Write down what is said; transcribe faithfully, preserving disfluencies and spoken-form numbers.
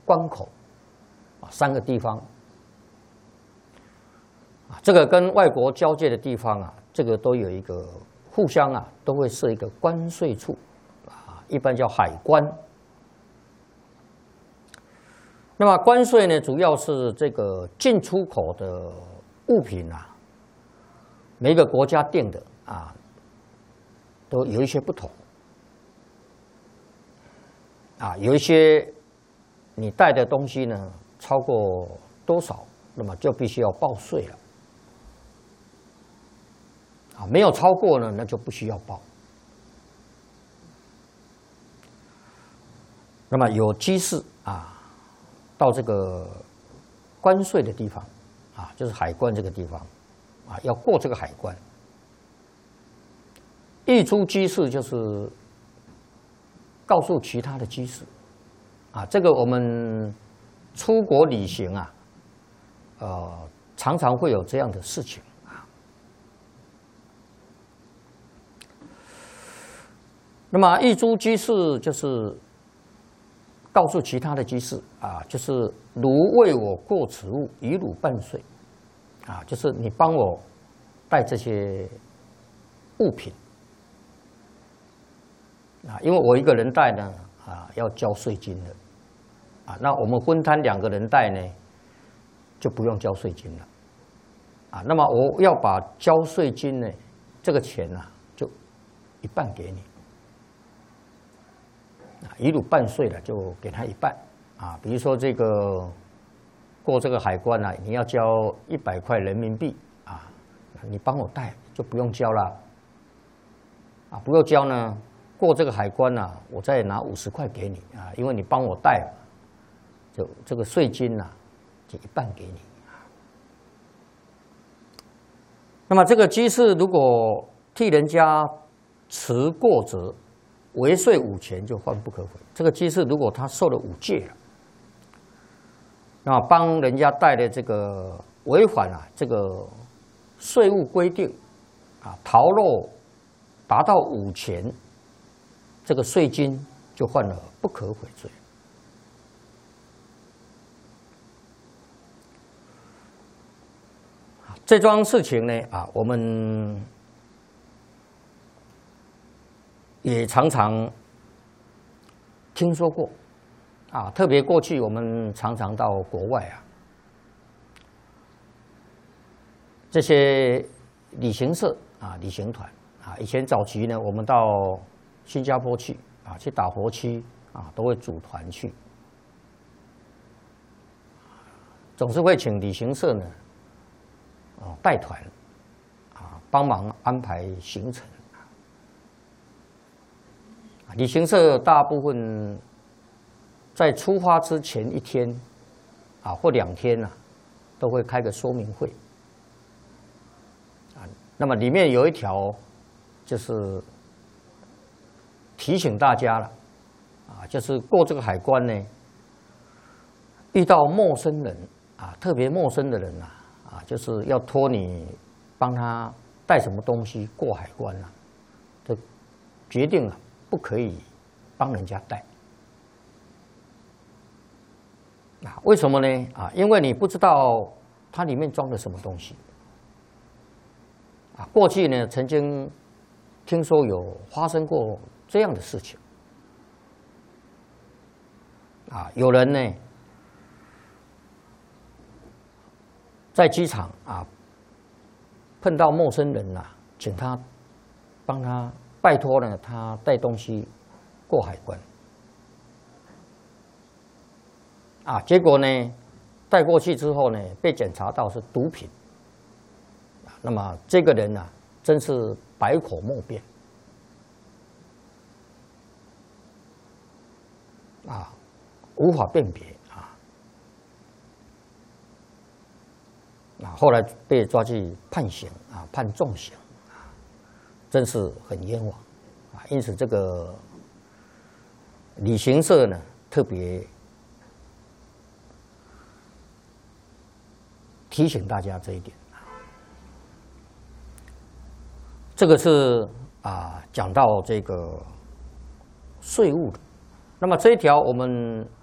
关口啊三个地方啊，这个跟外国交界的地方啊，这个都有一个互相啊都会设一个关税处啊，一般叫海关。那么关税呢，主要是这个进出口的物品啊，每一个国家定的啊，都有一些不同啊，有一些你带的东西呢超过多少，那么就必须要报税了啊，没有超过呢，那就不需要报。那么有机士啊。到这个关税的地方啊，就是海关这个地方啊，要过这个海关。溢出机士就是告诉其他的机士啊，这个我们出国旅行啊，呃，常常会有这样的事情啊。那么溢出机士就是告诉其他的机士啊，就是如为我过此物，以汝办税，啊，就是你帮我带这些物品啊，因为我一个人带呢，啊，要交税金的，啊，那我们分摊两个人带呢，就不用交税金了，啊，那么我要把交税金呢，这个钱呢、啊，就一半给你。以汝办税了，就给他一半啊。比如说这个过这个海关呢、啊，你要交一百块人民币啊，你帮我带就不用交了啊，不用交呢，过这个海关呢、啊，我再拿五十块给你啊，因为你帮我带，就这个税金呢、啊，就一半给你。那么这个机士如果替人家持过责，违税五钱就换不可悔。这个机士如果他受了五戒了，那帮人家带的这个违反啊这个税务规定啊，逃漏达到五钱，这个税金就犯了不可悔罪。这桩事情呢啊，我们也常常听说过啊，特别过去我们常常到国外啊，这些旅行社啊、旅行团啊，以前早期呢，我们到新加坡去啊，去打佛区啊，都会组团去，总是会请旅行社呢啊带团啊，帮忙安排行程。旅行社大部分在出发之前一天啊或两天啊，都会开个说明会啊。那么里面有一条就是提醒大家了啊，就是过这个海关呢，遇到陌生人啊，特别陌生的人啊啊，就是要托你帮他带什么东西过海关啊，就决定了。不可以帮人家带啊？为什么呢？啊，因为你不知道它里面装了什么东西啊。过去呢，曾经听说有发生过这样的事情啊，有人呢在机场啊碰到陌生人呐、啊，请他帮他。拜托呢，他带东西过海关啊，结果呢，带过去之后呢，被检查到是毒品啊。那么这个人呢、啊，真是百口莫辩啊，无法辨别啊。啊，后来被抓去判刑啊，判重刑。真是很冤枉啊！因此，这个旅行社呢，特别提醒大家这一点。这个是啊，讲到这个税务的。那么这一条我们